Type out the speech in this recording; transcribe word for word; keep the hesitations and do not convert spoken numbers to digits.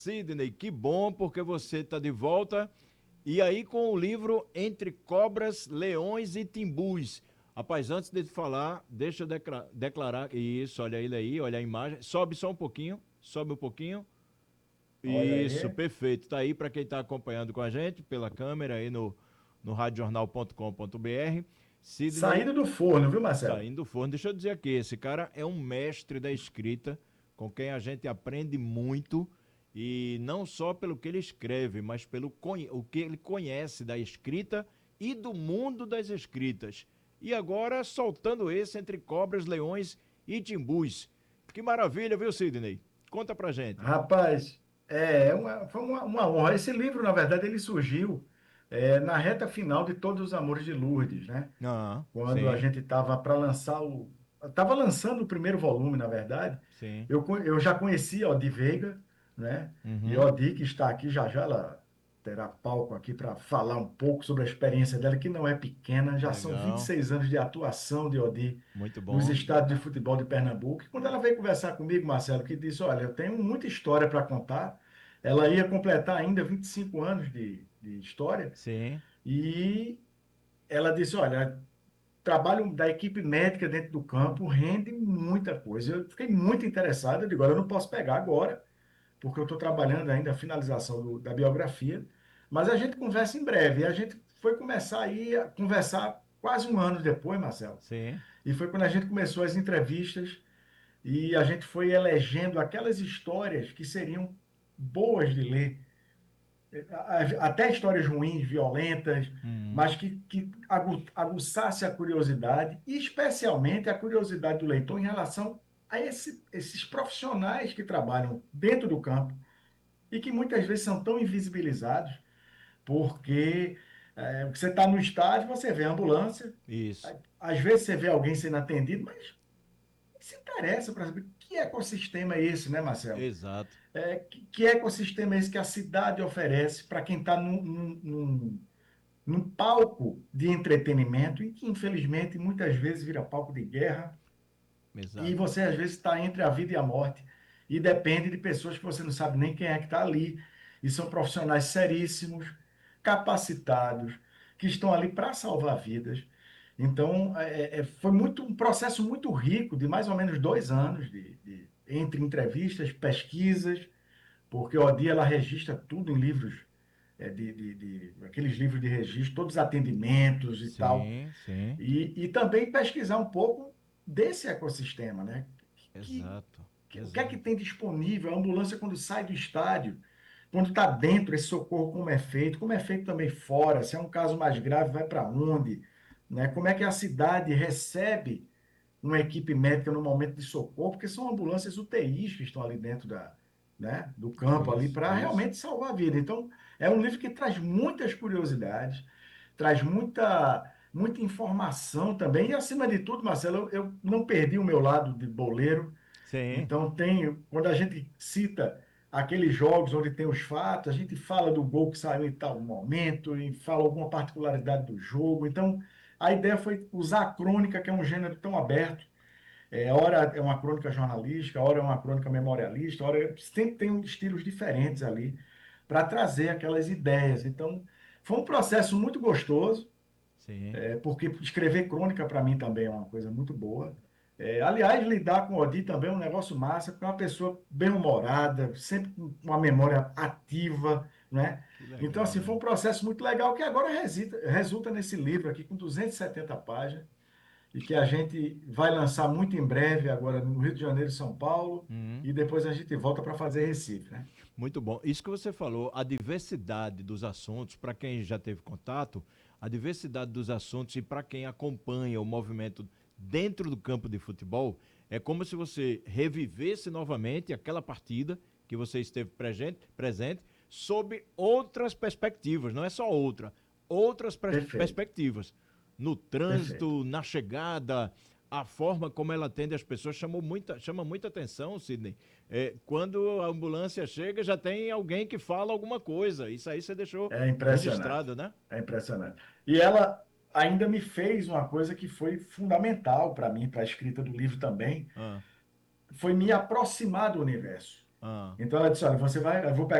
Sidney, que bom porque você está de volta. E aí com o livro Entre Cobras, Leões e Timbus. Rapaz, antes de te falar, deixa eu decra- declarar. Isso, olha ele aí, olha a imagem. Sobe só um pouquinho, sobe um pouquinho. Olha Isso, aí, perfeito. Tá aí para quem está acompanhando com a gente pela câmera aí no, no radiojornal ponto com ponto br. Sidney, saído do forno, viu, Marcelo? saindo do forno. Deixa eu dizer aqui, esse cara é um mestre da escrita, com quem a gente aprende muito, e não só pelo que ele escreve, mas pelo conhe- o que ele conhece da escrita e do mundo das escritas. E agora soltando esse Entre Cobras, Leões e Timbus. Que maravilha, viu, Sidney? Conta pra gente. Rapaz, é é uma, foi uma, uma honra. Esse livro, na verdade, ele surgiu é, na reta final de Todos os Amores de Lourdes, né? Ah, Quando a sim, gente estava para lançar o. Estava lançando o primeiro volume, na verdade. sim. Eu, co- eu já conhecia a Odi Veiga, né? E a Uhum. Odi, que está aqui já já, ela terá palco aqui para falar um pouco sobre a experiência dela, que não é pequena. Já são vinte e Legal, seis anos de atuação de Odi muito nos bom. estádios de futebol de Pernambuco. E quando ela veio conversar comigo, Marcelo, que disse: Olha, eu tenho muita história para contar. Ela ia completar ainda vinte e cinco anos de, de história. Sim, E ela disse: Olha, trabalho da equipe médica dentro do campo rende muita coisa. Eu fiquei muito interessado. Eu digo: Olha, eu não posso pegar agora, porque eu estou trabalhando ainda a finalização do- da biografia. Mas a gente conversa em breve. E a gente foi começar aí a conversar quase um ano depois, Marcelo. sim. E foi quando a gente começou as entrevistas e a gente foi elegendo aquelas histórias que seriam boas de ler, até histórias ruins, violentas, Uhum. mas que, que agu- aguçasse a curiosidade, e especialmente a curiosidade do leitor em relação a esse- esses profissionais que trabalham dentro do campo e que muitas vezes são tão invisibilizados, porque é, você está no estádio, você vê a ambulância, Isso, às vezes você vê alguém sendo atendido, mas se interessa para saber que ecossistema é esse, né, Marcelo? exato. É, que, que ecossistema é esse que a cidade oferece para quem está num, num, num, num palco de entretenimento e que, infelizmente, muitas vezes vira palco de guerra e Exato. você, às vezes, está entre a vida e a morte e depende de pessoas que você não sabe nem quem é que está ali e são profissionais seríssimos, capacitados, que estão ali para salvar vidas. Então, é, é, foi muito, um processo muito rico, de mais ou menos dois anos, de, de- entre entrevistas, pesquisas, porque a O D I ela registra tudo em livros, é, de, de, de- aqueles livros de registro, todos os atendimentos e tal, Sim, sim. e, e também pesquisar um pouco desse ecossistema, né? Que, Exato. que- o que é que Exato. tem disponível? A ambulância, quando sai do estádio, quando está dentro, esse socorro, como é feito, como é feito também fora, se é um caso mais grave, vai para onde, né? Como é que a cidade recebe uma equipe médica no momento de socorro, porque são ambulâncias U T Is que estão ali dentro da, né, do campo ali Isso, para isso. realmente salvar a vida. Então, é um livro que traz muitas curiosidades, traz muita, muita informação também, e acima de tudo, Marcelo, eu, eu não perdi o meu lado de boleiro, Sim. então tem, quando a gente cita aqueles jogos onde tem os fatos, a gente fala do gol que saiu em tal momento, e fala alguma particularidade do jogo. Então, a ideia foi usar a crônica, que é um gênero tão aberto, é, ora é uma crônica jornalística, ora é uma crônica memorialista, ora sempre tem um estilos diferentes ali para trazer aquelas ideias. Então, foi um processo muito gostoso, Sim. é, porque escrever crônica para mim também é uma coisa muito boa. É, aliás, lidar com o Odi também é um negócio massa, porque é uma pessoa bem-humorada, sempre com uma memória ativa, né? Que Então, legal, assim, foi um velho. processo muito legal que agora resita- resulta nesse livro aqui com duzentas e setenta páginas e que a gente vai lançar muito em breve, agora no Rio de Janeiro e São Paulo, Uhum. e depois a gente volta para fazer Recife, né? Muito bom. Isso que você falou, a diversidade dos assuntos, para quem já teve contato, a diversidade dos assuntos e para quem acompanha o movimento dentro do campo de futebol, é como se você revivesse novamente aquela partida que você esteve presente, presente sob outras perspectivas, não é só outra, outras pers- Perfeito, perspectivas. No perfeito. trânsito, na chegada, a forma como ela atende as pessoas chamou muita, chama muita atenção, Sidney. É, quando a ambulância chega, já tem alguém que fala alguma coisa. Isso aí você deixou É impressionante, registrado, né? é impressionante. E ela ainda me fez uma coisa que foi fundamental para mim, para a escrita do livro também, Ah, foi me aproximar do universo. Ah. Então ela disse, olha, você vai, eu vou pegar